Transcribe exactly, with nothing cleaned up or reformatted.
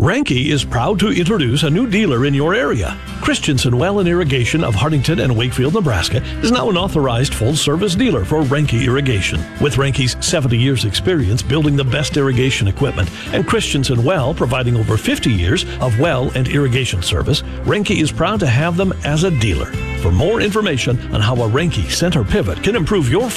Ranke is proud to introduce a new dealer in your area. Christensen Well and Irrigation of Hartington and Wakefield, Nebraska is now an authorized full-service dealer for Ranke Irrigation. With Ranke's seventy years experience building the best irrigation equipment and Christensen Well providing over fifty years of well and irrigation service, Ranke is proud to have them as a dealer. For more information on how a Ranke center pivot can improve your